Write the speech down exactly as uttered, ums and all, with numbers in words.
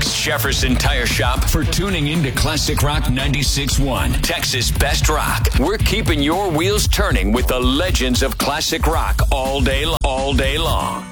Thanks, Jefferson Tire Shop, for tuning in to Classic Rock ninety-six point one, Texas Best Rock. We're keeping your wheels turning with the legends of classic rock all day, all day long.